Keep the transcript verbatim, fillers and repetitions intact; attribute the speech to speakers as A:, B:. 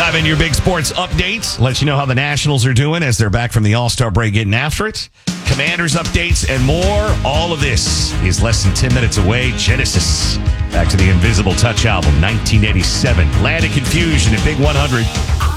A: Driving your big sports updates. Let you know how the Nationals are doing as they're back from the All-Star break getting after it. Commanders updates and more. All of this is less than ten minutes away. Genesis. Back to the Invisible Touch album, nineteen eighty-seven. Land of Confusion at Big one hundred.